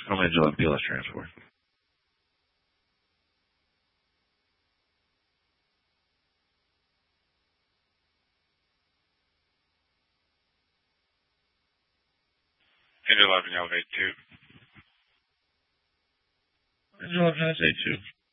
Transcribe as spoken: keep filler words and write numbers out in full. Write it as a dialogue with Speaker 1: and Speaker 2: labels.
Speaker 1: I'm Angela M P L S Transport. Angel eleven, elevate two. Angel eleven, elevate two.